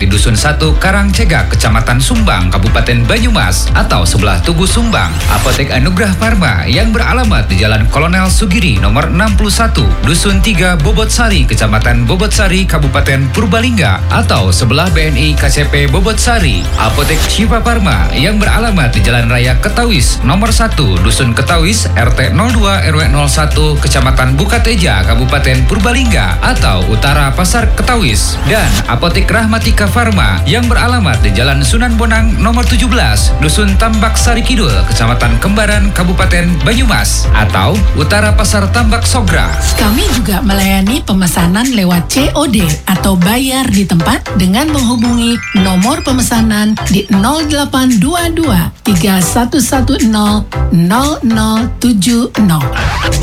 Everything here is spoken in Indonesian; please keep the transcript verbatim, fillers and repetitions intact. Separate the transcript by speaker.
Speaker 1: Dusun satu Karangcegak, Kecamatan Sumbang, Kabupaten Banyumas, atau sebelah Tugu Sumbang. Apotek Anugrah Pharma yang beralamat di Jalan Kolonel Sugiri nomor enam puluh satu, Dusun tiga Bobotsari, Kecamatan Bobotsari, Kabupaten Purbalingga, atau sebelah B N I K C P Bobotsari. Apotek Syifa Pharma yang beralamat di Jalan Raya Ketawis nomor satu, Dusun Ketawis, R T nol dua R W nol satu, Kecamatan Bukateja, Kabupaten Purbalingga, atau Utara Pasar Ketawis. Dan Apotek Rahmatika Pharma yang beralamat di Jalan Sunan Bonang nomor tujuh belas, Dusun Tambak Sari Kidul, Kecamatan Kembaran, Kabupaten Banyumas, atau Utara Pasar Tambak Sogra.
Speaker 2: Kami juga melayani pemesanan lewat C O D atau bayar di tempat dengan menghubungi nomor pemesanan di nol delapan dua dua tiga satu satu nol nol nol tujuh nol.